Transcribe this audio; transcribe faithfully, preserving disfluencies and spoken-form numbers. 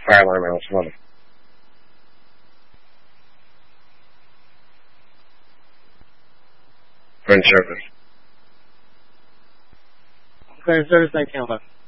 Fire alarm out. Love it. Friend service. Friend service, I count up.